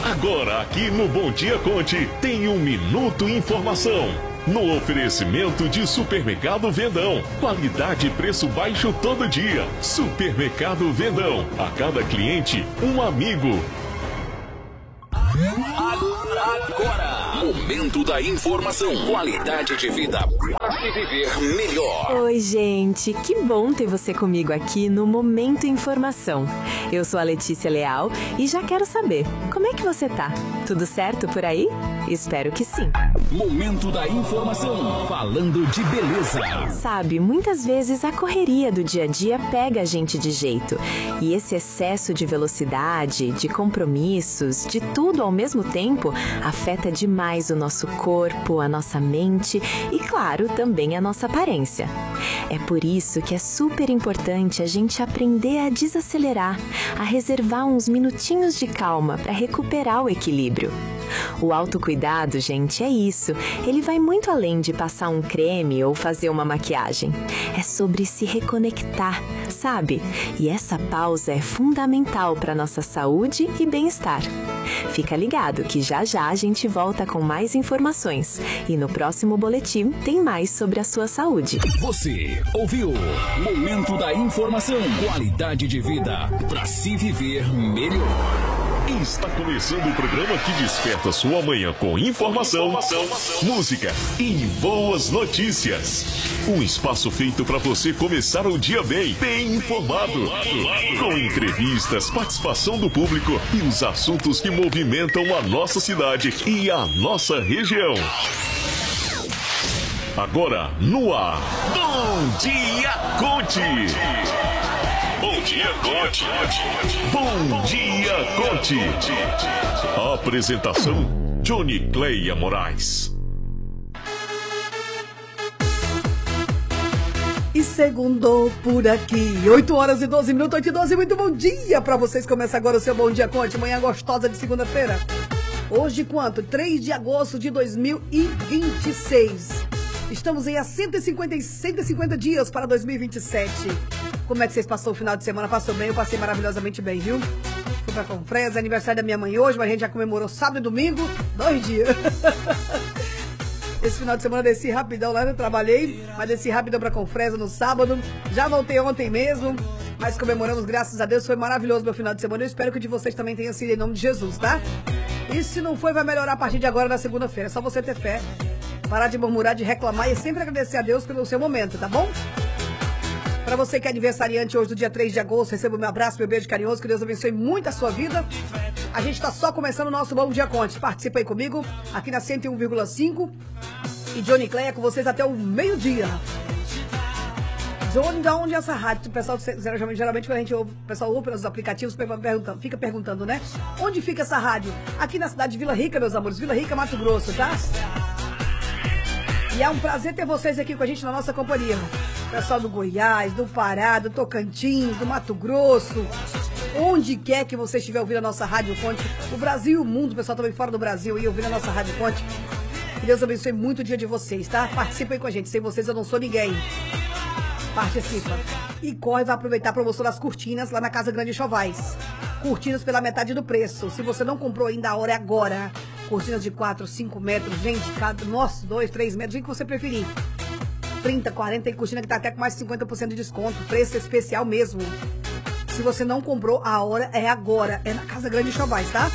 Agora, aqui no Bom Dia Conte, tem um Minuto Informação. No oferecimento de Supermercado Vendão. Qualidade e preço baixo todo dia. Supermercado Vendão. A cada cliente, um amigo. Agora, Momento da Informação. Qualidade de vida para se viver melhor. Oi, gente. Que bom ter você comigo aqui no Momento Informação. Eu sou a Letícia Leal e já quero saber, como é que você tá? Tudo certo por aí? Espero que sim. Momento da Informação. Falando de beleza. Sabe, muitas vezes a correria do dia a dia pega a gente de jeito. E esse excesso de velocidade, de compromissos, de tudo ao mesmo tempo, afeta demais o nosso corpo, a nossa mente e, claro, também a nossa aparência. É por isso que é super importante a gente aprender a desacelerar, a reservar uns minutinhos de calma para recuperar o equilíbrio. O autocuidado, gente, é isso. Ele vai muito além de passar um creme ou fazer uma maquiagem. É sobre se reconectar, sabe? E essa pausa é fundamental para nossa saúde e bem-estar. Fica ligado que já já a gente volta com mais informações. E no próximo boletim tem mais sobre a sua saúde. Você ouviu Momento da Informação. Qualidade de vida para se viver melhor. Está começando o programa que desperta sua manhã com informação, música e boas notícias. Um espaço feito para você começar o dia bem informado. Com entrevistas, participação do público e os assuntos que movimentam a nossa cidade e a nossa região. Agora, no ar, Bom Dia Conte. Bom Dia Conte. Bom Dia Conte. Apresentação, Johnny Cleia Moraes. E segundou por aqui, 8 horas e 12 minutos, 8 e 12, muito bom dia pra vocês. Começa agora o seu Bom Dia Conte, manhã gostosa de segunda-feira. Hoje quanto? 3 de agosto de 2026. Estamos em 150 dias para 2027. Como é que vocês passaram o final de semana? Passou bem? Eu passei maravilhosamente bem, viu? Fui pra Confresa, aniversário da minha mãe hoje, mas a gente já comemorou sábado e domingo, 2 dias. Esse final de semana desci rapidão lá, eu trabalhei, mas desci rapidão pra Confresa no sábado. Já voltei ontem mesmo, mas comemoramos, graças a Deus, foi maravilhoso meu final de semana. Eu espero que o de vocês também tenha sido em nome de Jesus, tá? E se não foi, vai melhorar a partir de agora na segunda-feira. É só você ter fé, parar de murmurar, de reclamar e sempre agradecer a Deus pelo seu momento, tá bom? Para você que é aniversariante hoje do dia 3 de agosto, receba o meu abraço, meu beijo carinhoso, que Deus abençoe muito a sua vida. A gente tá só começando o nosso Bom Dia Conte. Participa aí comigo, aqui na 101,5. E Johnny Cleia com vocês até o meio-dia. Johnny, de onde é essa rádio? O pessoal, geralmente quando a gente ouve, o pessoal ouve pelos aplicativos, fica perguntando, né? Onde fica essa rádio? Aqui na cidade de Vila Rica, meus amores. Vila Rica, Mato Grosso, tá? E é um prazer ter vocês aqui com a gente na nossa companhia. Pessoal do Goiás, do Pará, do Tocantins, do Mato Grosso. Onde quer que você estiver ouvindo a nossa Rádio Conte, o Brasil e o mundo, o pessoal também fora do Brasil e ouvindo a nossa Rádio Conte. Que Deus abençoe muito o dia de vocês, tá? Participa aí com a gente. Sem vocês eu não sou ninguém. Participa. E corre, vai aproveitar a promoção das cortinas lá na Casa Grande Chovais. Cortinas pela metade do preço. Se você não comprou ainda, a hora é agora. Cortinas de 4, 5 metros, gente, cada, nossa, 2, 3 metros, o que você preferir. 30, 40, tem cortina que tá até com mais de 50% de desconto. Preço especial mesmo. Se você não comprou, a hora é agora. É na Casa Grande Chovais, tá?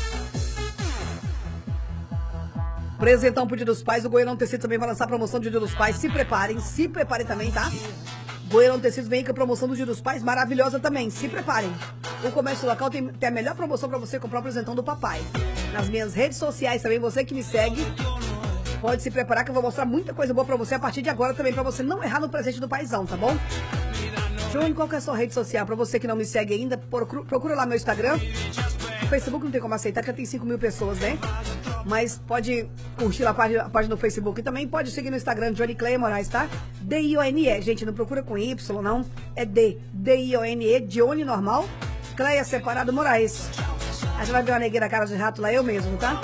Presentão pro Dia dos Pais. O Goianão Tecidos também vai lançar promoção do Dia dos Pais. Se preparem também, tá? Goianão Tecidos vem com a promoção do Dia dos Pais, maravilhosa também. Se preparem. O comércio local tem a melhor promoção pra você comprar o presentão do papai. Nas minhas redes sociais também, você que me segue, pode se preparar que eu vou mostrar muita coisa boa pra você a partir de agora também, pra você não errar no presente do paizão, tá bom? Johnny, qual que é a sua rede social? Pra você que não me segue ainda, procura lá meu Instagram. O Facebook não tem como aceitar, porque já tem 5 mil pessoas, né? Mas pode curtir lá a página do Facebook. E também pode seguir no Instagram, Johnny Cleia Moraes, tá? D-I-O-N-E. Gente, não procura com Y, não. É D-I-O-N-E, Johnny normal. Cleia separado Moraes. Aí você vai ver uma negueira cara de rato lá, eu mesmo, tá?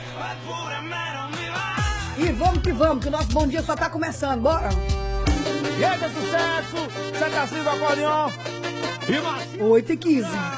E vamos que o nosso bom dia só tá começando. Bora! Rede Sucesso, Santa Silva Acordeon e Marcinho. 8h15.